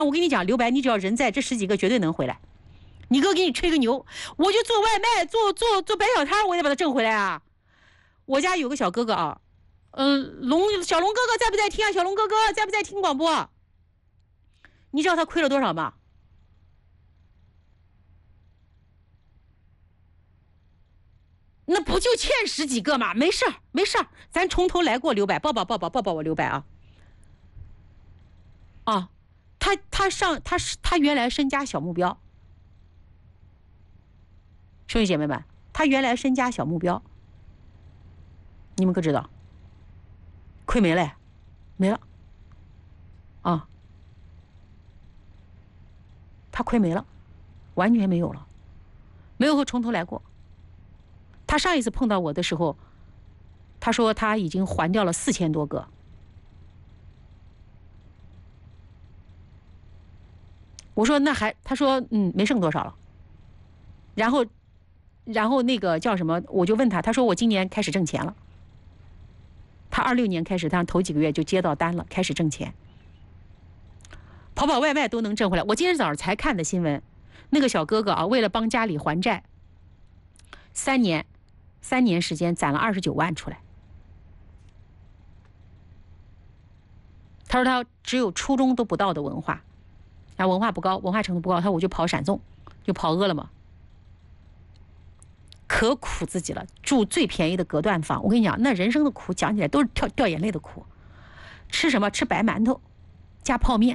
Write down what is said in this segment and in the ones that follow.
我跟你讲，刘白，你只要人在，这10几个绝对能回来。你哥给你吹个牛，我就做外卖，做摆小摊，我也把它挣回来啊。我家有个小哥哥啊，小龙哥哥在不在听啊？小龙哥哥在不在听广播？你知道他亏了多少吗？那不就欠10几个吗？没事儿，咱从头来过。刘白，抱抱我刘白啊！啊，他原来身家小目标，兄弟姐妹们，他原来身家小目标，你们可知道？亏没了，没了，啊，他亏没了，完全没有了，没有和从头来过。他上一次碰到我的时候，他说他已经还掉了4000多个。我说那还，他说没剩多少了。然后那个叫什么，我就问他，他说我今年开始挣钱了。他26年开始，他头几个月就接到单了，开始挣钱，跑外卖都能挣回来。我今天早上才看的新闻，那个小哥哥啊，为了帮家里还债，3年时间攒了29万出来。他说他只有初中都不到的文化，然后文化不高，文化程度不高，我就跑闪送，就跑饿了么，可苦自己了。住最便宜的隔断房，我跟你讲，那人生的苦讲起来都是掉眼泪的苦。吃什么？吃白馒头加泡面，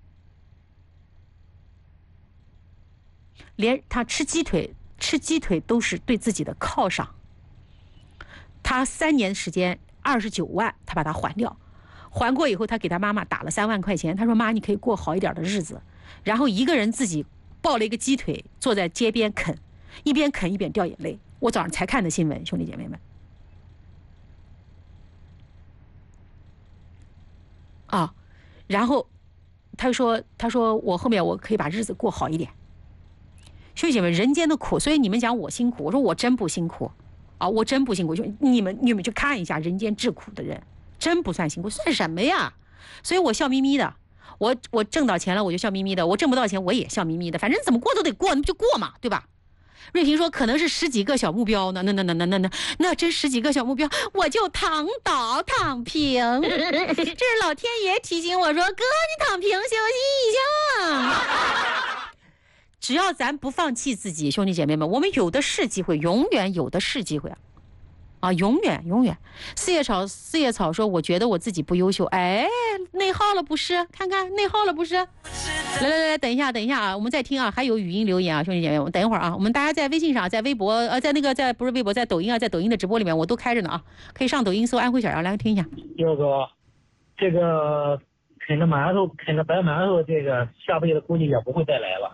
连他吃鸡腿都是对自己的犒赏。他3年时间29万，他把它还掉。还过以后，他给他妈妈打了3万块钱。他说：“妈，你可以过好一点的日子。”然后一个人自己抱了一个鸡腿，坐在街边啃，一边啃一边掉眼泪。我早上才看的新闻，兄弟姐妹们。啊，然后他说我后面我可以把日子过好一点。兄弟姐妹，人间的苦，所以你们讲我辛苦，我说我真不辛苦啊，我真不辛苦。就你们去看一下人间至苦的人。真不算辛苦，算什么呀？所以我笑眯眯的，我挣到钱了我就笑眯眯的，我挣不到钱我也笑眯眯的，反正怎么过都得过，那不就过嘛，对吧？瑞平说可能是10几个小目标呢，那真10几个小目标，我就躺倒躺平。这是老天爷提醒我说，哥你躺平休息一下。只要咱不放弃自己，兄弟姐妹们，我们有的是机会，永远有的是机会啊，永远。四叶草说：“我觉得我自己不优秀。”哎，内耗了不是？看看内耗了不是？来，等一下啊，我们再听啊，还有语音留言啊，兄弟姐妹，我们等一会儿啊，我们大家在微信上，在微博，在不是微博，在抖音啊，在抖音的直播里面我都开着呢啊，可以上抖音搜安徽小杨来听一下。 六哥，这个啃着白馒头，这个下辈子估计也不会再来了。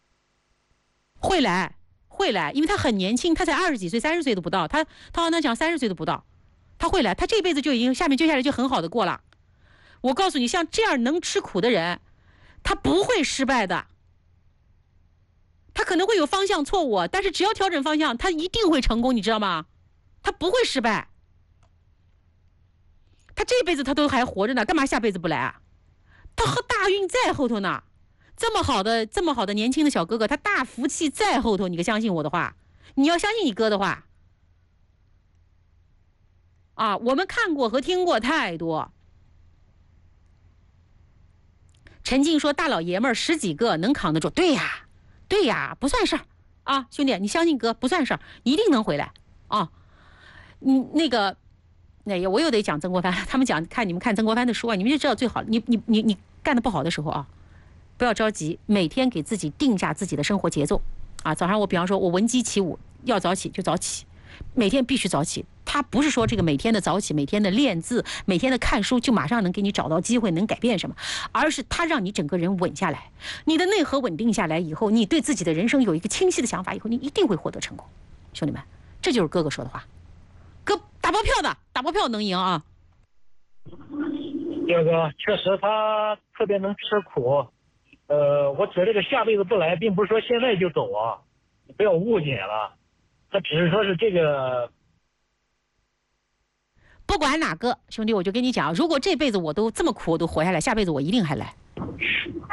会来，因为他很年轻，他才20几岁，30岁都不到，他好像讲30岁都不到，他会来，他这辈子就已经接下来就很好的过了。我告诉你，像这样能吃苦的人，他不会失败的。他可能会有方向错误，但是只要调整方向，他一定会成功，你知道吗？他不会失败。他这辈子他都还活着呢，干嘛下辈子不来啊？他和大运在后头呢。这么好的年轻的小哥哥，他大福气在后头，你可相信我的话，你要相信你哥的话啊！我们看过和听过太多。陈静说：“大老爷们儿10几个能扛得住？”对呀，不算事儿啊，兄弟，你相信哥不算事儿，一定能回来啊！我又得讲曾国藩，他们你们看曾国藩的书啊，你们就知道最好，你干得不好的时候啊。不要着急，每天给自己定下自己的生活节奏啊！早上我比方说我闻鸡起舞，要早起就早起，每天必须早起。他不是说这个每天的早起，每天的练字，每天的看书就马上能给你找到机会，能改变什么，而是他让你整个人稳下来，你的内核稳定下来以后，你对自己的人生有一个清晰的想法以后，你一定会获得成功。兄弟们，这就是哥哥说的话，哥打包票能赢啊！ 这个确实他特别能吃苦。我指这个下辈子不来，并不是说现在就走啊，你不要误解了。他只是说是这个， 不管哪个兄弟，我就跟你讲，如果这辈子我都这么苦，我都活下来，下辈子我一定还来。